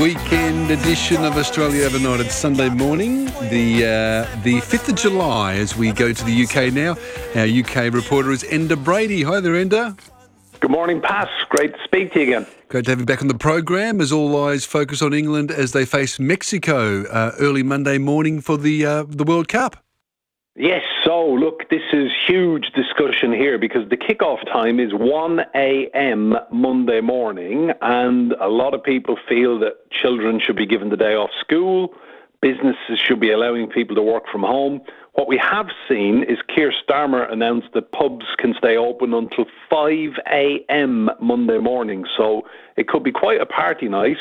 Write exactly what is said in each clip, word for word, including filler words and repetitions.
Weekend edition of Australia Overnight. It's Sunday morning, the uh, the fifth of July, as we go to the U K now. Our U K reporter is Enda Brady. Hi there, Enda. Good morning, Pat. Great to speak to you again. Great to have you back on the program, as all eyes focus on England as they face Mexico uh, early Monday morning for the uh, the World Cup. Yes, so look, this is huge discussion here because the kickoff time is one a.m. Monday morning, and a lot of people feel that children should be given the day off school, businesses should be allowing people to work from home. What we have seen is Keir Starmer announced that pubs can stay open until five a.m. Monday morning, so it could be quite a party night.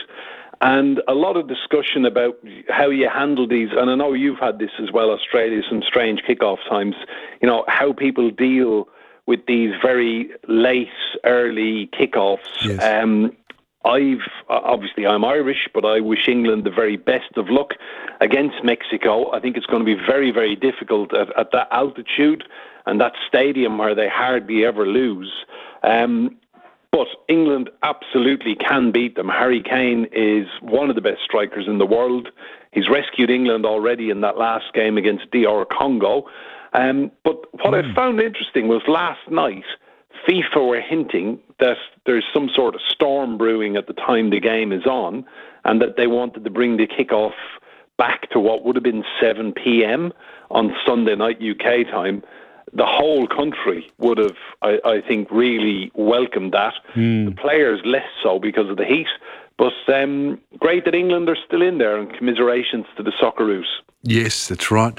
And a lot of discussion about how you handle these, and I know you've had this as well, Australia, some strange kickoff times, you know, how people deal with these very late, early kickoffs. Yes. Um, I've, obviously I'm Irish, but I wish England the very best of luck against Mexico. I think it's going to be very, very difficult at, at that altitude and that stadium where they hardly ever lose. Um, But England absolutely can beat them. Harry Kane is one of the best strikers in the world. He's rescued England already in that last game against D R Congo. Um, but what mm. I found interesting was last night, FIFA were hinting that there's some sort of storm brewing at the time the game is on, and that they wanted to bring the kickoff back to what would have been seven p.m. on Sunday night U K time. The whole country would have, I, I think, really welcomed that. Mm. The players less so because of the heat. But um, great that England are still in there, and commiserations to the Socceroos. Yes, that's right.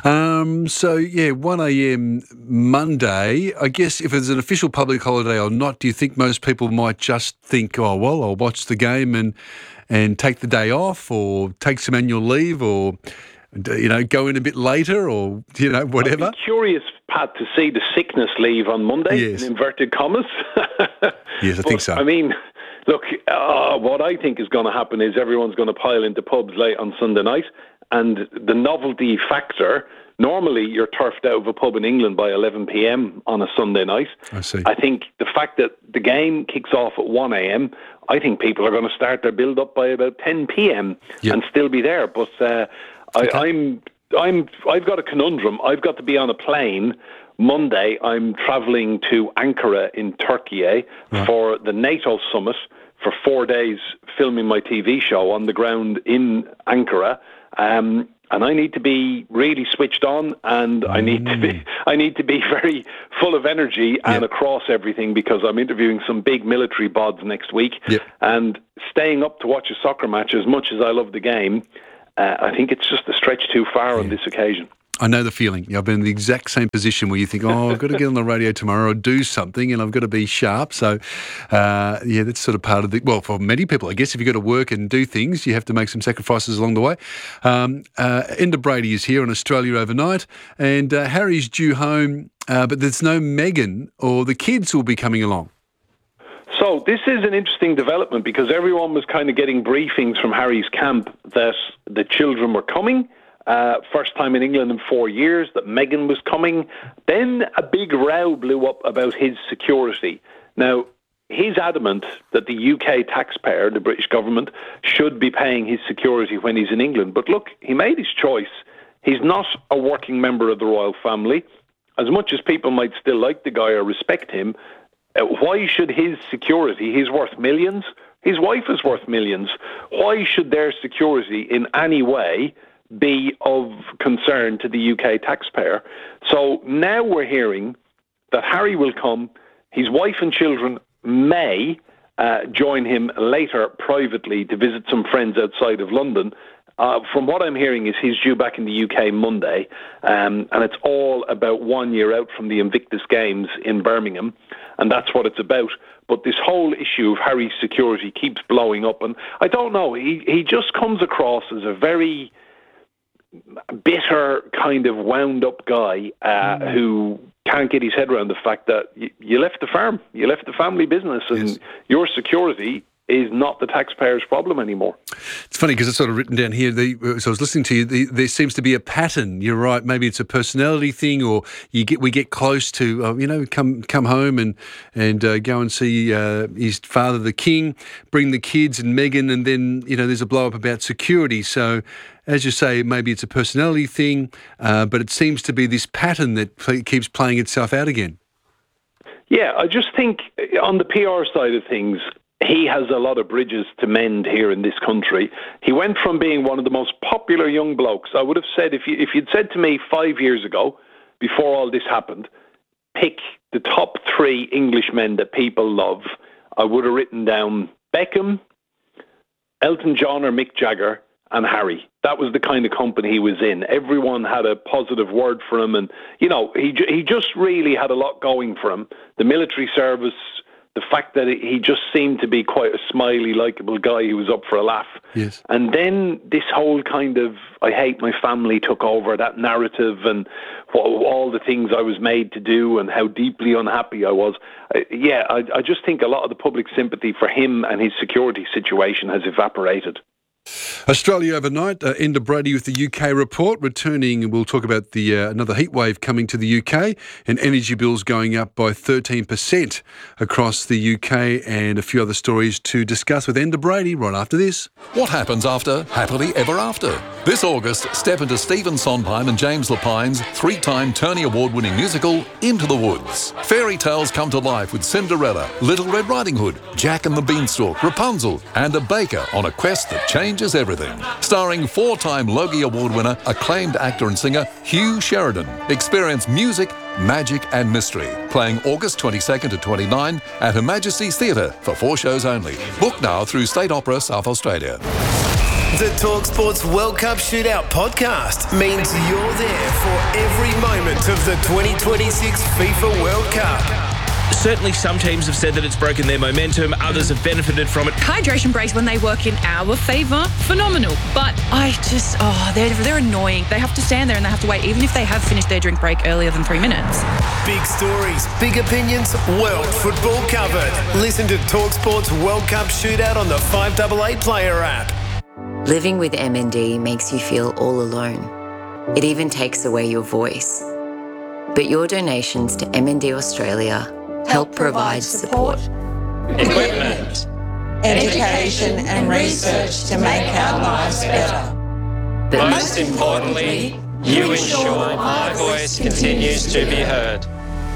Um, so, yeah, one a.m. Monday. I guess if it's an official public holiday or not, do you think most people might just think, oh, well, I'll watch the game and, and take the day off, or take some annual leave, or, you know, go in a bit later, or, you know, whatever? I'd be curious, Pat, to see the sickness leave on Monday, yes. in inverted commas. Yes, I but, think so. I mean, look, uh, what I think is going to happen is everyone's going to pile into pubs late on Sunday night, and the novelty factor, normally you're turfed out of a pub in England by eleven p.m. on a Sunday night. I see. I think the fact that the game kicks off at one a.m., I think people are going to start their build-up by about ten p.m. Yep. and still be there. But uh, I, okay. I'm... I'm, I've got a conundrum. I've got to be on a plane Monday. I'm travelling to Ankara in Turkey right. for the NATO summit for four days, filming my T V show on the ground in Ankara. Um, and I need to be really switched on, and I need to be I need to be very full of energy and yep. across everything, because I'm interviewing some big military bods next week. Yep. And staying up to watch a soccer match, as much as I love the game, Uh, I think it's just a stretch too far yeah. on this occasion. I know the feeling. I've been in the exact same position where you think, oh, I've got to get on the radio tomorrow or do something, and I've got to be sharp. So, uh, yeah, that's sort of part of the... Well, for many people, I guess, if you've got to work and do things, you have to make some sacrifices along the way. Um, uh, Enda Brady is here on Australia Overnight, and uh, Harry's due home, uh, but there's no Meghan, or the kids will be coming along. So this is an interesting development, because everyone was kind of getting briefings from Harry's camp that the children were coming, uh, first time in England in four years, that Meghan was coming. Then a big row blew up about his security. Now, he's adamant that the U K taxpayer, the British government, should be paying his security when he's in England. But look, he made his choice. He's not a working member of the royal family. As much as people might still like the guy or respect him, Uh, why should his security, he's worth millions, his wife is worth millions, why should their security in any way be of concern to the U K taxpayer? So now we're hearing that Harry will come, his wife and children may uh, join him later privately to visit some friends outside of London. Uh, from what I'm hearing is he's due back in the U K Monday, um, and it's all about one year out from the Invictus Games in Birmingham, and that's what it's about. But this whole issue of Harry's security keeps blowing up, and I don't know, he, he just comes across as a very bitter, kind of wound-up guy uh, mm. who can't get his head around the fact that you, you left the farm, you left the family business, and yes. your security is not the taxpayer's problem anymore. It's funny because it's sort of written down here. The, so I was listening to you. The, there seems to be a pattern. You're right. Maybe it's a personality thing, or you get we get close to uh, you know come come home and and uh, go and see uh, his father, the king, bring the kids and Meghan, and then you know there's a blow up about security. So as you say, maybe it's a personality thing, uh, but it seems to be this pattern that play, keeps playing itself out again. Yeah, I just think on the P R side of things, he has a lot of bridges to mend here in this country. He went from being one of the most popular young blokes. I would have said, if you, if you'd said to me five years ago, before all this happened, pick the top three Englishmen that people love, I would have written down Beckham, Elton John or Mick Jagger, and Harry. That was the kind of company he was in. Everyone had a positive word for him, and, you know, he he just really had a lot going for him. The military service, the fact that he just seemed to be quite a smiley, likeable guy who was up for a laugh. Yes. And then this whole kind of, I hate my family took over, that narrative, and all the things I was made to do and how deeply unhappy I was. Uh, yeah, I, I just think a lot of the public sympathy for him and his security situation has evaporated. Australia overnight, uh, Enda Brady with the U K report. Returning, we'll talk about the uh, another heat wave coming to the U K and energy bills going up by thirteen percent across the U K, and a few other stories to discuss with Enda Brady right after this. What happens after Happily Ever After? This August, step into Stephen Sondheim and James Lapine's three-time Tony Award-winning musical Into the Woods. Fairy tales come to life with Cinderella, Little Red Riding Hood, Jack and the Beanstalk, Rapunzel, and a baker on a quest that changes everything. Starring four-time Logie Award winner, acclaimed actor and singer Hugh Sheridan. Experience music, magic and mystery. Playing August twenty-second to twenty-ninth at Her Majesty's Theatre for four shows only. Book now through State Opera South Australia. The TalkSports World Cup Shootout podcast means you're there for every moment of the twenty twenty-six FIFA World Cup. Certainly some teams have said that it's broken their momentum, others have benefited from it. Hydration breaks, when they work in our favour, phenomenal. But I just, oh, they're, they're annoying. They have to stand there and they have to wait, even if they have finished their drink break earlier than three minutes. Big stories, big opinions, world football covered. Listen to TalkSports World Cup Shootout on the five A A Player app. Living with M N D makes you feel all alone. It even takes away your voice. But your donations to M N D Australia help provide support, equipment, education and research to make our lives better. But most importantly, you ensure my voice continues to be heard.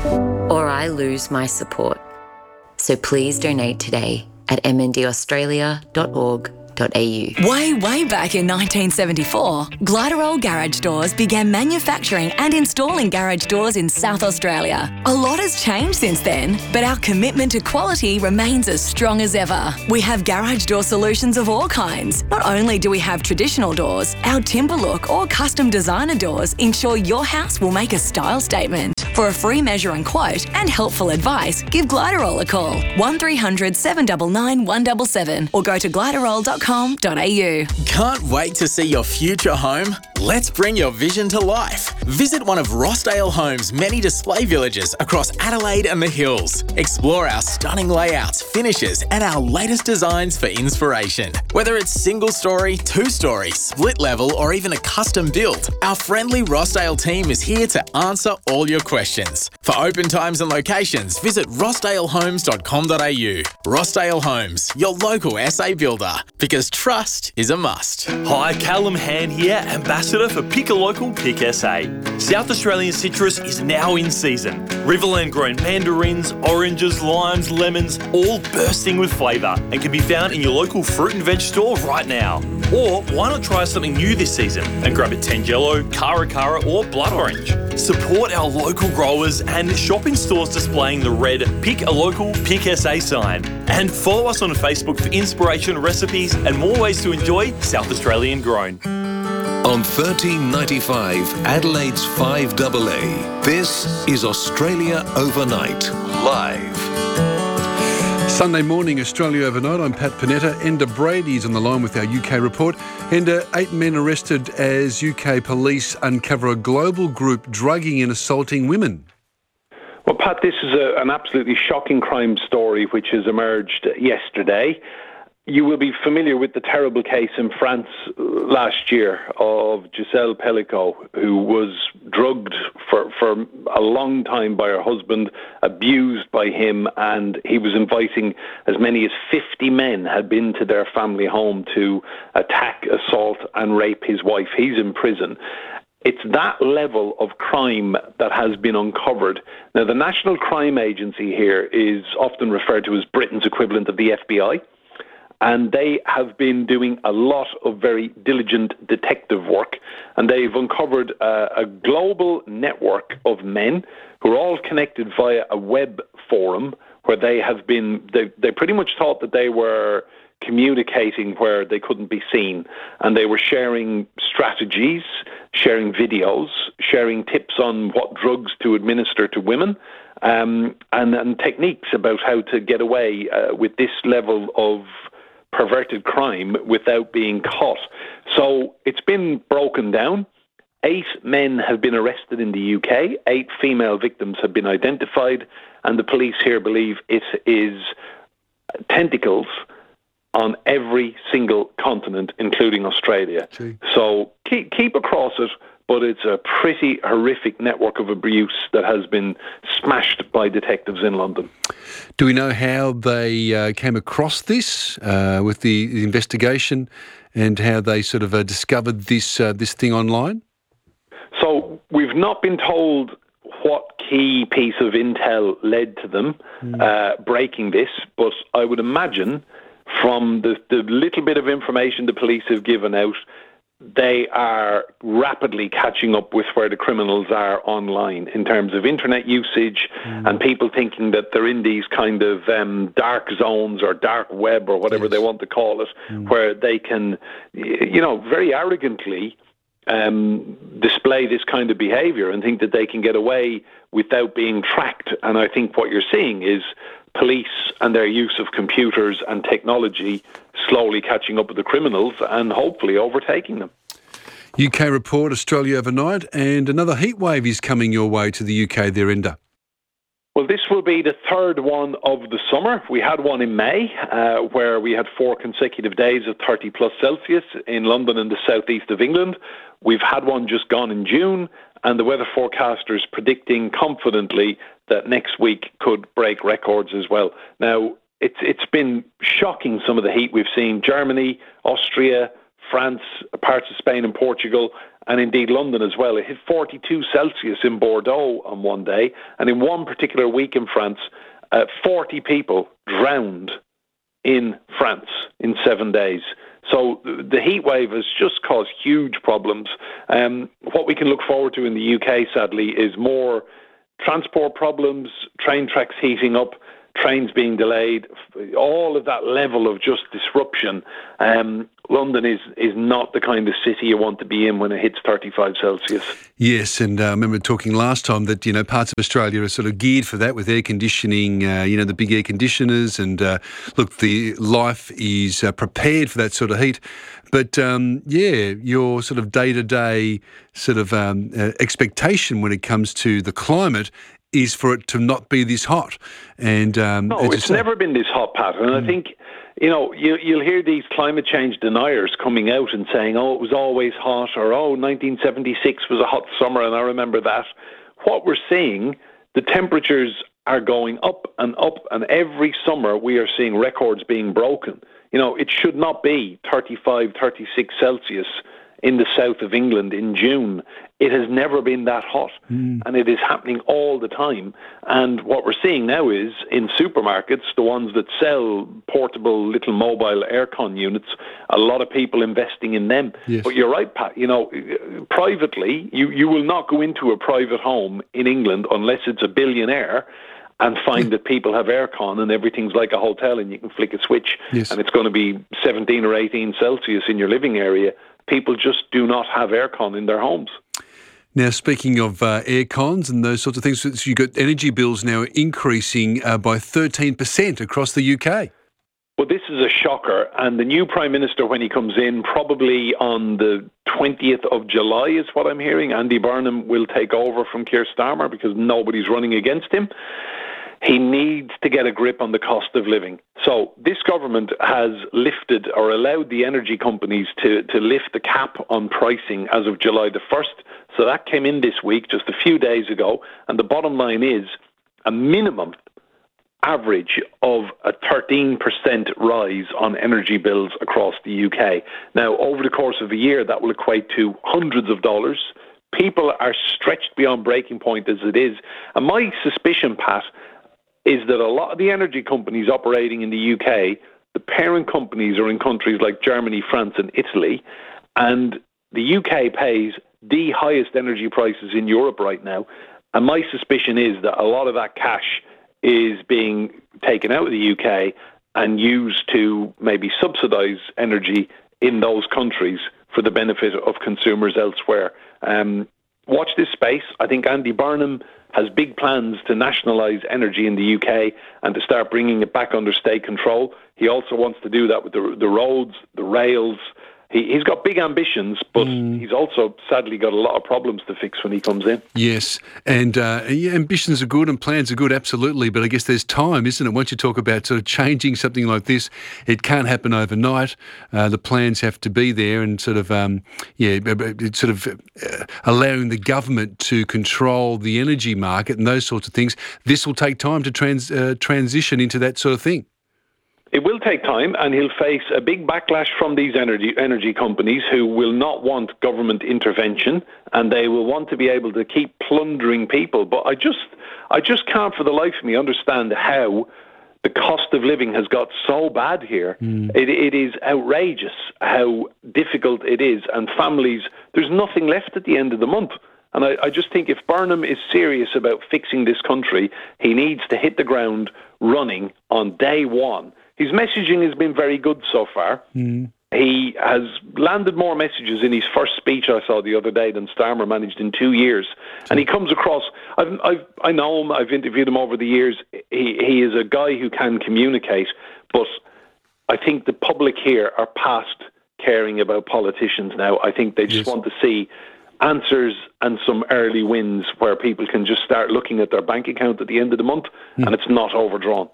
or I lose my support. So please donate today at m n d australia dot org. Way, way back in nineteen seventy-four, Gliderol Garage Doors began manufacturing and installing garage doors in South Australia. A lot has changed since then, but our commitment to quality remains as strong as ever. We have garage door solutions of all kinds. Not only do we have traditional doors, our timber look or custom designer doors ensure your house will make a style statement. For a free measure and quote and helpful advice, give Gliderol a call, one three hundred seven nine nine one seven seven, or go to gliderol dot com dot a u. Can't wait to see your future home? Let's bring your vision to life. Visit one of Rossdale Homes' many display villages across Adelaide and the Hills. Explore our stunning layouts, finishes, and our latest designs for inspiration. Whether it's single story, two story, split level, or even a custom build, our friendly Rossdale team is here to answer all your questions. For open times and locations, visit rossdale homes dot com dot a u. Rossdale Homes, your local S A builder, because trust is a must. Hi, Callum Hand here, Ambassador for Pick a Local, Pick S A. South Australian citrus is now in season. Riverland grown mandarins, oranges, limes, lemons, all bursting with flavour and can be found in your local fruit and veg store right now. Or why not try something new this season and grab a Tangelo, Cara Cara or Blood Orange. Support our local growers and shop in stores displaying the red Pick a Local, Pick S A sign. And follow us on Facebook for inspiration, recipes and more ways to enjoy South Australian grown. On thirteen ninety-five, Adelaide's five A A, this is Australia Overnight, live. Sunday morning, Australia Overnight. I'm Pat Panetta. Enda Brady's on the line with our U K report. Enda, eight men arrested as U K police uncover a global group drugging and assaulting women. Well, Pat, this is a, an absolutely shocking crime story which has emerged yesterday. you will be familiar with the terrible case in France last year of Giselle Pellicot, who was drugged for, for a long time by her husband, abused by him, and he was inviting as many as fifty men had been to their family home to attack, assault and rape his wife. He's in prison. It's that level of crime that has been uncovered. Now, the National Crime Agency here is often referred to as Britain's equivalent of the F B I. And they have been doing a lot of very diligent detective work. And they've uncovered uh, a global network of men who are all connected via a web forum where they have been, they, they pretty much thought that they were communicating where they couldn't be seen. And they were sharing strategies, sharing videos, sharing tips on what drugs to administer to women, um, and, and techniques about how to get away uh, with this level of perverted crime without being caught. So it's been broken down. Eight men have been arrested in the U K. Eight female victims have been identified. And the police here believe it is tentacles on every single continent, including Australia. Gee. So keep, keep across it, but it's a pretty horrific network of abuse that has been smashed by detectives in London. Do we know how they uh, came across this uh, with the, the investigation, and how they sort of uh, discovered this uh, this thing online? So we've not been told what key piece of intel led to them mm. uh, breaking this, but I would imagine from the, the little bit of information the police have given out, they are rapidly catching up with where the criminals are online in terms of internet usage mm. and people thinking that they're in these kind of um, dark zones or dark web or whatever yes. they want to call it, mm. where they can, you know, very arrogantly um, display this kind of behavior and think that they can get away without being tracked. And I think what you're seeing is police and their use of computers and technology slowly catching up with the criminals and hopefully overtaking them. U K report, Australia overnight, and another heat wave is coming your way to the U K there, Enda. Well, this will be the third one of the summer. We had one in May uh, where we had four consecutive days of thirty plus Celsius in London and the southeast of England. We've had one just gone in June, and the weather forecasters predicting confidently that next week could break records as well. Now, it's it's been shocking, some of the heat we've seen. Germany, Austria, France, parts of Spain and Portugal, and indeed London as well. It hit forty-two Celsius in Bordeaux on one day, and in one particular week in France, uh, forty people drowned in France in seven days. So the heat wave has just caused huge problems. Um, what we can look forward to in the U K, sadly, is more transport problems, train tracks heating up, trains being delayed, all of that level of just disruption. Um, London is is not the kind of city you want to be in when it hits thirty-five Celsius. Yes, and uh, I remember talking last time that, you know, parts of Australia are sort of geared for that with air conditioning, uh, you know, the big air conditioners, and uh, look, the life is uh, prepared for that sort of heat. But, um, yeah, your sort of day-to-day sort of um, uh, expectation when it comes to the climate is for it to not be this hot. And um, No, it's never been this hot, Pat. And mm. I think, you know, you, you'll hear these climate change deniers coming out and saying, oh, it was always hot, or, oh, nineteen seventy-six was a hot summer, and I remember that. What we're seeing, the temperatures are going up and up, and every summer we are seeing records being broken. You know, it should not be thirty-five, thirty-six Celsius in the south of England in June. It has never been that hot, mm. and it is happening all the time. And what we're seeing now is in supermarkets, the ones that sell portable little mobile aircon units, a lot of people investing in them. Yes. But you're right, Pat, you know, privately, you, you will not go into a private home in England unless it's a billionaire and find that people have aircon and everything's like a hotel and you can flick a switch yes. and it's going to be seventeen or eighteen Celsius in your living area. People just do not have aircon in their homes. Now, speaking of uh, air cons and those sorts of things, so you've got energy bills now increasing uh, by thirteen percent across the U K. Well, this is a shocker. And the new Prime Minister, when he comes in, probably on the twentieth of July is what I'm hearing, Andy Burnham will take over from Keir Starmer because nobody's running against him. he needs to get a grip on the cost of living. So this government has lifted or allowed the energy companies to, to lift the cap on pricing as of July the first. So that came in this week, just a few days ago. And the bottom line is a minimum average of a thirteen percent rise on energy bills across the U K. Now, over the course of a year, that will equate to hundreds of dollars. People are stretched beyond breaking point as it is. And my suspicion, Pat, is that a lot of the energy companies operating in the U K, the parent companies are in countries like Germany, France and Italy, and the U K pays the highest energy prices in Europe right now. And my suspicion is that a lot of that cash is being taken out of the U K and used to maybe subsidise energy in those countries for the benefit of consumers elsewhere. Um, watch this space. I think Andy Burnham has big plans to nationalise energy in the U K and to start bringing it back under state control. He also wants to do that with the, the roads, the rails. He, he's got big ambitions, but mm. he's also sadly got a lot of problems to fix when he comes in. Yes, and uh, yeah, ambitions are good and plans are good, absolutely, but I guess there's time, isn't it? Once you talk about sort of changing something like this, it can't happen overnight. Uh, the plans have to be there and sort of, um, yeah, sort of uh, allowing the government to control the energy market and those sorts of things. This will take time to trans, uh, transition into that sort of thing. It will take time, and he'll face a big backlash from these energy energy companies who will not want government intervention, and they will want to be able to keep plundering people. But I just, I just can't for the life of me understand how the cost of living has got so bad here. Mm. It, it is outrageous how difficult it is, and families, there's nothing left at the end of the month. And I, I just think if Burnham is serious about fixing this country, he needs to hit the ground running on day one. His messaging has been very good so far. Mm. He has landed more messages in his first speech I saw the other day than Starmer managed in two years. And he comes across, I've, I've, I know him, I've interviewed him over the years. He, he is a guy who can communicate, but I think the public here are past caring about politicians now. I think they just yes. want to see answers and some early wins where people can just start looking at their bank account at the end of the month mm. and it's not overdrawn.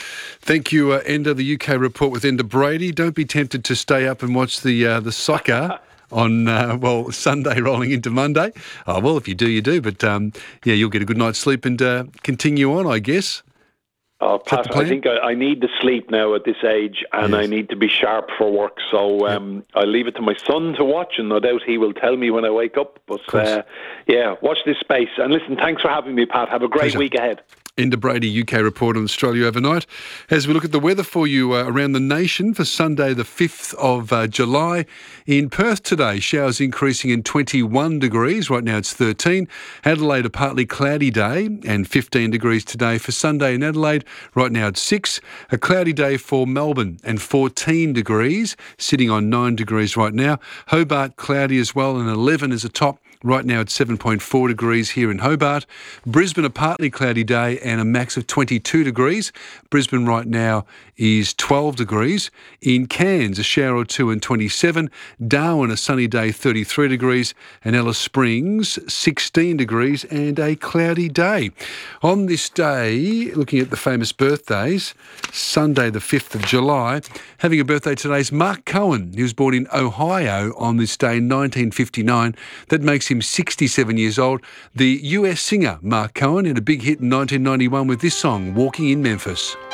Thank you, uh, Enda, the U K report with Enda Brady. Don't be tempted to stay up and watch the uh, the soccer on, uh, well, Sunday rolling into Monday. Oh, well, if you do, you do. But, um, yeah, you'll get a good night's sleep and uh, continue on, I guess. Oh, Pat, I think I, I need the sleep now at this age, and yes. I need to be sharp for work. So um, yep. I'll leave it to my son to watch, and no doubt he will tell me when I wake up. But, uh, yeah, watch this space. And listen, thanks for having me, Pat. Have a great Pleasure. week ahead. Enda Brady, U K report on Australia overnight. As we look at the weather for you uh, around the nation for Sunday the fifth of uh, July. In Perth today, showers increasing in twenty-one degrees. Right now it's thirteen. Adelaide, a partly cloudy day and fifteen degrees today. For Sunday in Adelaide, right now it's six. A cloudy day for Melbourne and fourteen degrees, sitting on nine degrees right now. Hobart, cloudy as well, and eleven is a top. Right now it's seven point four degrees here in Hobart. Brisbane, a partly cloudy day and a max of twenty-two degrees. Brisbane right now is twelve degrees. In Cairns, a shower or two and twenty-seven. Darwin, a sunny day, thirty-three degrees. And Alice Springs, sixteen degrees and a cloudy day. On this day, looking at the famous birthdays, Sunday the fifth of July, having a birthday today is Mark Cohen. He was born in Ohio on this day in nineteen fifty-nine. That makes him sixty-seven years old. The U S singer Mark Cohen had a big hit in nineteen ninety-one with this song, Walking in Memphis.